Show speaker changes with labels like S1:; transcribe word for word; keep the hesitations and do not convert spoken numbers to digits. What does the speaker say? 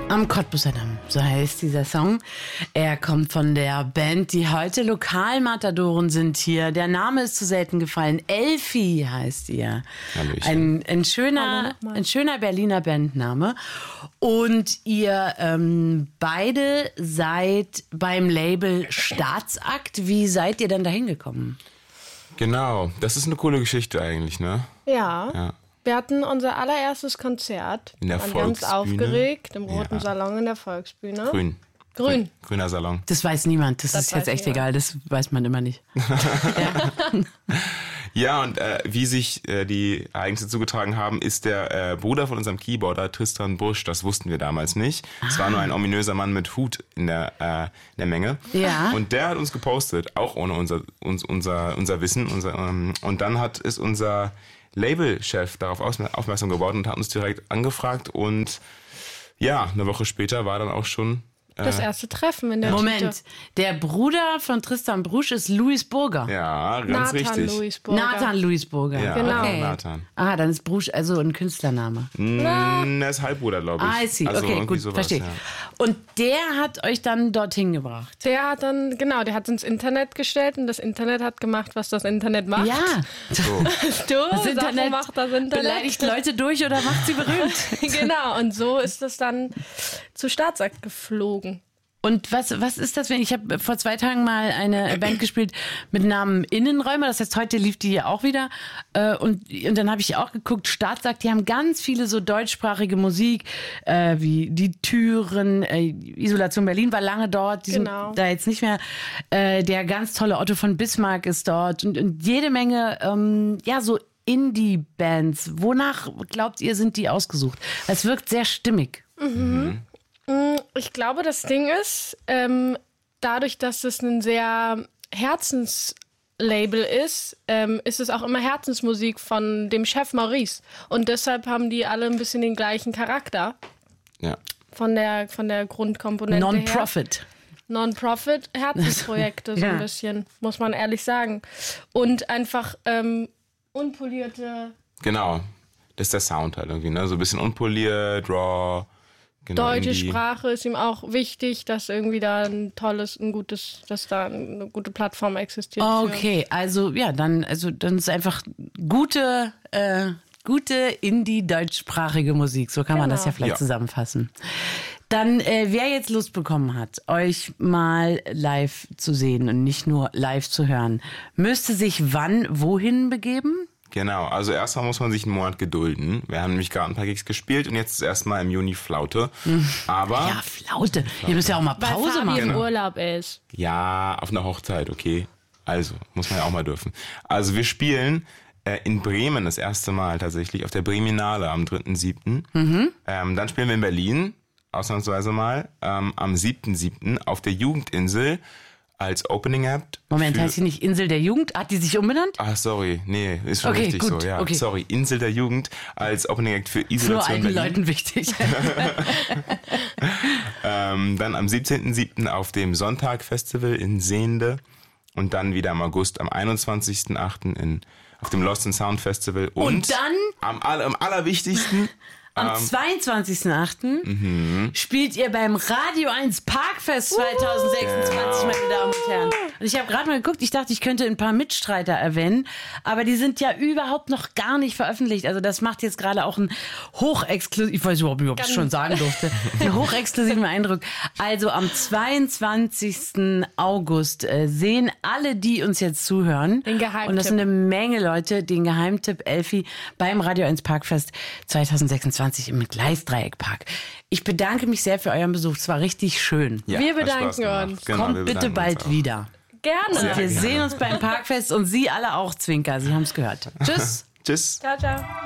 S1: Am Cottbuser Damm, so heißt dieser Song. Er kommt von der Band, die heute Lokalmatadoren sind hier. Der Name ist zu selten gefallen. Elfi heißt ihr. Ein, ein, schöner, ein schöner Berliner Bandname. Und ihr ähm, beide seid beim Label Staatsakt. Wie seid ihr denn da hingekommen?
S2: Genau, das ist eine coole Geschichte eigentlich, ne?
S3: Ja.
S2: Ja.
S3: Wir hatten unser allererstes Konzert.
S2: In der
S3: waren
S2: Volksbühne.
S3: Ganz aufgeregt, im Roten
S2: Ja.
S3: Salon in der Volksbühne.
S2: Grün.
S3: Grün.
S2: Grüner Salon.
S1: Das weiß niemand. Das,
S3: Das
S1: ist jetzt
S3: weiß
S1: echt
S3: niemand.
S1: egal. Das weiß man immer nicht.
S2: Ja, und äh, wie sich äh, die Ereignisse zugetragen haben, ist der äh, Bruder von unserem Keyboarder, Tristan Busch, das wussten wir damals nicht. Es war nur ein ominöser Mann mit Hut in der, äh, in der Menge.
S1: Ja.
S2: Und der hat uns gepostet, auch ohne unser, uns, unser, unser Wissen. Unser, ähm, und dann hat ist unser Labelchef darauf aufmerksam geworden und hat uns direkt angefragt. Und ja, eine Woche später war dann auch schon...
S3: Das erste Treffen in der
S1: Moment,
S3: Tüte.
S1: der Bruder von Tristan Brusch ist Louis Burger.
S2: Ja, ganz
S3: Nathan
S2: richtig.
S3: Louis Burger.
S1: Nathan Louis Burger.
S2: Ja,
S3: Genau.
S1: Okay.
S2: Nathan.
S1: Ah, dann ist Brusch also ein Künstlername.
S2: Mm, er ist Halbbruder, glaube ich.
S1: Ah, I see.
S2: Also
S1: Okay,
S2: irgendwie
S1: gut,
S2: sowas,
S1: verstehe.
S2: ja.
S1: Und der hat euch dann dorthin gebracht.
S3: Der hat dann, genau, der hat ins Internet gestellt und das Internet hat gemacht, was das Internet macht.
S1: Ja,
S2: So.
S3: Du,
S1: das Internet
S3: Sachen macht das Internet.
S1: beleidigt Leute durch oder macht sie berühmt.
S3: Genau, und so ist es dann zu Staatsakt geflogen.
S1: Und was, was ist das, wenn ich habe vor zwei Tagen mal eine Band gespielt mit Namen Innenräumer, das heißt, heute lief die ja auch wieder äh, und, und dann habe ich auch geguckt, Staatsakt, die haben ganz viele so deutschsprachige Musik, äh, wie Die Türen, äh, Isolation Berlin war lange dort, die
S3: Genau.
S1: sind da jetzt nicht mehr, äh, der ganz tolle Otto von Bismarck ist dort und, und jede Menge, ähm, ja, so Indie-Bands. Wonach glaubt ihr, sind die ausgesucht? Es wirkt sehr stimmig.
S3: Mhm. Ich glaube, das Ding ist, ähm, dadurch, dass es ein sehr Herzenslabel ist, ähm, ist es auch immer Herzensmusik von dem Chef Maurice. Und deshalb haben die alle ein bisschen den gleichen Charakter
S2: Ja.
S3: von der, von der Grundkomponente her.
S1: Non-Profit.
S3: Non-Profit, Herzensprojekte so
S1: Ja.
S3: ein bisschen, muss man ehrlich sagen. Und einfach ähm, unpolierte
S2: Genau. Das ist der Sound halt irgendwie, ne? So ein bisschen unpoliert, raw. Genau,
S3: deutsche
S2: Indie.
S3: Sprache ist ihm auch wichtig, dass irgendwie da ein tolles, ein gutes, dass da eine gute Plattform existiert. für-
S1: Okay, also ja, dann, also dann ist einfach gute, äh, gute Indie-deutschsprachige Musik. So kann man
S3: Genau.
S1: das ja vielleicht
S2: Ja.
S1: zusammenfassen. Dann, äh, wer jetzt Lust bekommen hat, euch mal live zu sehen und nicht nur live zu hören, müsste sich wann wohin begeben?
S2: Genau, also erstmal muss man sich einen Monat gedulden. Wir haben nämlich gerade ein paar Gigs gespielt und jetzt ist erstmal im Juni Flaute. Aber
S1: Ja, Flaute. Ihr müsst ja auch mal
S3: Weil
S1: Pause
S3: Fabi
S1: machen.
S3: im
S2: Genau.
S3: Urlaub ist.
S2: ja, auf einer Hochzeit, okay. Also, muss man ja auch mal dürfen. Also wir spielen äh, in Bremen das erste Mal tatsächlich, auf der Breminale am dritten siebten
S1: Mhm.
S2: Ähm, dann spielen wir in Berlin, ausnahmsweise mal, ähm, am siebten siebten auf der Jugendinsel als Opening Act.
S1: Moment,
S2: für-
S1: heißt sie nicht Insel der Jugend? Hat die sich umbenannt?
S2: Ach, sorry, nee, ist schon
S1: Okay,
S2: richtig
S1: gut,
S2: so, ja.
S1: okay.
S2: Sorry, Insel der Jugend als Opening Act für
S1: Nur
S2: Isolation
S1: alten
S2: Berlin.
S1: Leuten wichtig.
S2: Ähm, dann am siebzehnten siebten auf dem Sonntag-Festival in Sehnde und dann wieder im August am einundzwanzigsten achten in auf dem Lost and Sound Festival und,
S1: Und dann?
S2: am, aller- am allerwichtigsten
S1: Am zweiundzwanzigsten achten spielt ihr beim Radio eins Parkfest zweitausendsechsundzwanzig, meine Damen und Herren. Und ich habe gerade mal geguckt, ich dachte, ich könnte ein paar Mitstreiter erwähnen, aber die sind ja überhaupt noch gar nicht veröffentlicht. Also das macht jetzt gerade auch einen hochexklusiven, ich weiß überhaupt nicht, ob ich es schon sagen durfte, einen hochexklusiven Eindruck. Also am zweiundzwanzigsten August äh, sehen alle, die uns jetzt zuhören,
S3: Den Geheimtipp.
S1: und das sind eine Menge Leute, den Geheimtipp Elfi beim Radio eins Parkfest zweitausendsechsundzwanzig im Gleisdreieckpark. Ich bedanke mich sehr für euren Besuch. Es war richtig schön.
S2: Ja,
S3: Wir
S2: hat
S3: bedanken
S2: Spaß gemacht.
S3: uns.
S2: Genau, wir
S1: Kommt bitte
S2: bedanken uns
S1: bald
S2: auch.
S1: wieder.
S3: Gerne.
S2: Sehr
S1: Wir
S2: gerne.
S1: sehen uns beim Parkfest und Sie alle auch, Zwinker. Sie haben es gehört. Tschüss.
S2: Tschüss.
S3: Ciao, ciao.